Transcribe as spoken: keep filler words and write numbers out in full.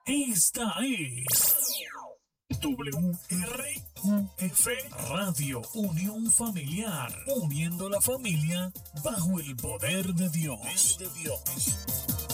Esta es W R U F Radio Unión Familiar, uniendo la familia bajo el poder de Dios. De Dios.